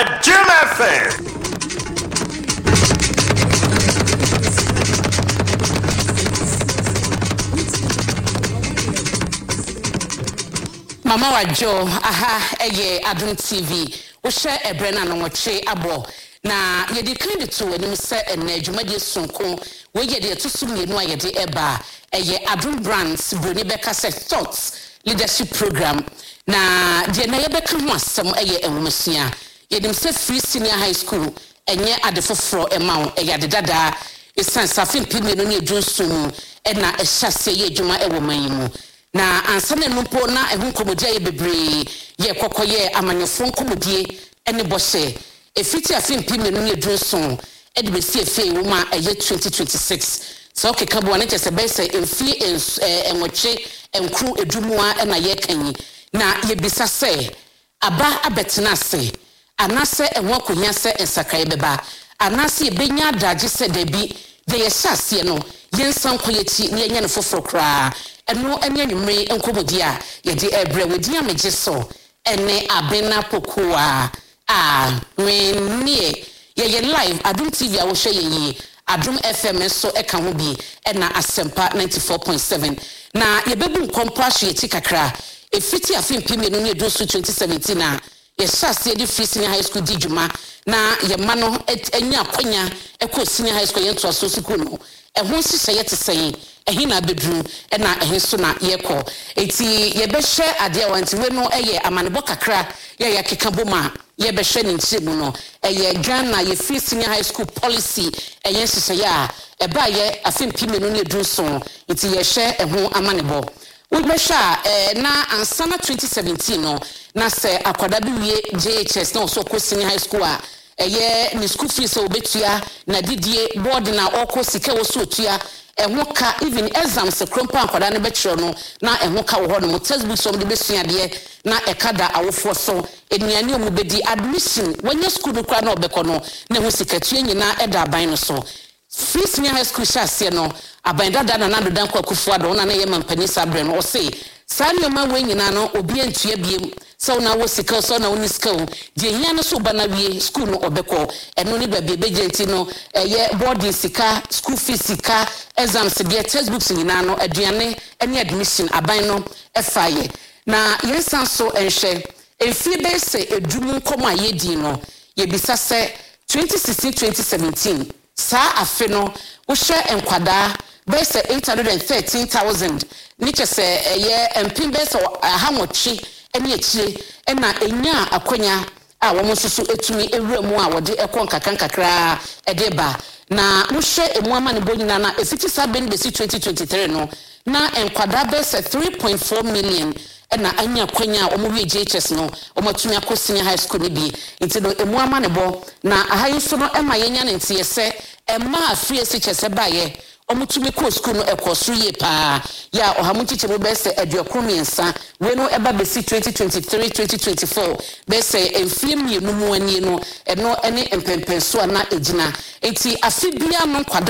Jim FM. Mama Wajo, aha, eye Adum TV. We share a brand and watche abo. Na yedi kind to when you say a nejumadi sunko. We yedi to sumi no yedi eba. Eye Adum Brands Bruni Beka said thoughts leadership program. Na the na yebeka ho asem eye enwomesia. Yedim say free senior high school enye adefo fro ema eye adedada. Esan safin pime no ne edwonsumu e na ehyase ye adwuma e wo manyimu. Na ansane numpo na ehun komodie ye bebre ye kokoye amanyofo nkomodie ene bose efiti afin pime no ye drunson e de besi efe wo ma eye 2026 so kekabo ane chese be se emfi enwoche enkru edumua e na ye kanyi na ye bisa se aba abetena se anase enwo akonya se ensakai beba anase ye benya adaje se debi de ye hyase no yensan koyeti ne enya ne foforo kra eno enya nwumre enkomodi a ye de ebre wedi amegye so ene abena pokoa when nie ye live Adum TV a wo hwe ye Adum FM so eka ho bi ena Asempa 94.7 na ye bebu nkompo ahwe ye tikakra efiti afimpime no ne dosu 2017 na ye hyase de free senior high school dijuma na ye ma no enya akwanya ekọ senior high school ye nto aso school no ehun sise ye tesei ehina bedru na ehinso na yekọ eti ye behwe ade awanti we no eye amanebo kakra ye yakeka boma ye behwe ne ntimu no eye Ghana ye free senior high school policy eye sise ya eba ye afimpime no ne dunso eti ye hwe ehun amanebo we behwe na ansana 2017 no na se akwada bi wie JHS na so ko senior high school a eye ni school fees obetua na didie board na oko sika wo so otua ehoka even exams krompa akwada ne betro no na ehoka wo ho no textbook som de besua de na ekada awofo so enuane omu bedi admission wanya school no kwa na obekọ no na ho sika tue nyina eda aban no so free senior high school shase no aban dada na nado dan kwa kufu ado na ye mampani sabre no o say sani oma we nyina no obi antua biem so na wo sika so na woni sika o de hia no so ba na wie school no obekọ eno ni ba bebegenti no ye boarding sika school fees sika exams de textbooks nyina no aduane ene admission aban no efaye na yensan so enhwe efie be se edumu nkomo ayedi no ye bisa se 2016-2017 sa afe no wo hwe enkwada be se 813,000 ni chese ye empin be se ahamochi ene akire ena enya akonya a wo mususu etumi ewuramu a wode ekon kakra ede ba na wo hwe emu ama ne bonyina na efiti saben besi 2023 no na enkwada be se 3.4 million ena anya akonya o mo wie JHS no o matumi akosini high school ni bi ntino emu ama ne bo na ahayiso no ema yenya ne ntie se ema afie se chese baye omutumi ko school no ekoso ye pa ya ohamuchiche mo bese eduokomiensa we no eba besi 2023-2024 bese enfiem ye no mu ani no eno ene empempenso na ejina enti afibia no kwada